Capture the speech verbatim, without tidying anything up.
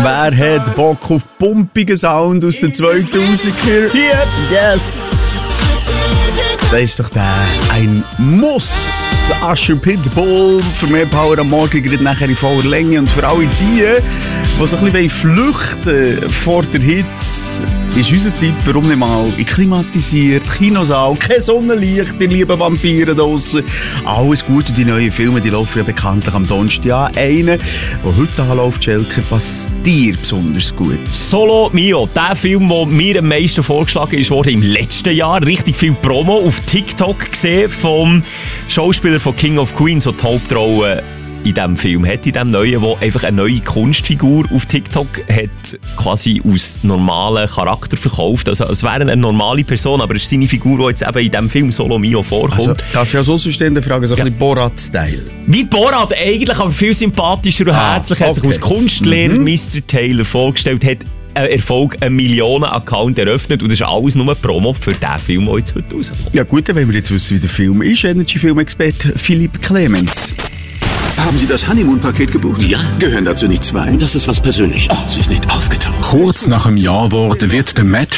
Wer hat Bock auf pumpigen Sound aus den zweitausender? Hier! Yes! Da ist doch der ein Muss. Usher Pitbull. Für mehr Power am Morgen geht nachher in voller Länge. Und für alle die, die so ein bisschen flüchten vor der Hitze, ist unser Tipp, warum nicht mal in klimatisiert, Kinosaal, kein Sonnenlicht, ihr lieben Vampire draussen. Alles gut, und die neuen Filme, die laufen ja bekanntlich am Donnerstag. Ja, einer, der heute anläuft, Schelker, passt dir besonders gut. Solo Mio, der Film, der mir am meisten vorgeschlagen ist, wurde im letzten Jahr richtig viel Promo auf TikTok gesehen vom Schauspieler von King of Queens, der die Hauptrolle in diesem Film hat, in diesem neuen, wo einfach eine neue Kunstfigur auf TikTok hat quasi aus normalen Charakter verkauft. Also es wäre eine normale Person, aber es ist seine Figur, die jetzt eben in diesem Film Solo Mio vorkommt. Also, darf ich als Außenstehende fragen, so ein ja. bisschen Borat-Style? Wie Borat eigentlich, aber viel sympathischer und ah, herzlich. Er hat okay. sich als Kunstlehrer mhm. Mister Taylor vorgestellt, hat einen Erfolg, einen Millionen-Account eröffnet und das ist alles nur Promo für den Film, der jetzt heute rauskommt. Ja gut, dann wollen wir jetzt wissen, wie der Film ist. Energy-Film-Experte Philipp Clemens. Haben Sie das Honeymoon-Paket gebucht? Ja. Gehören dazu nicht zwei? Das ist was Persönliches. Oh, sie ist nicht aufgetaucht. Kurz nach dem Ja-Wort wird der Matt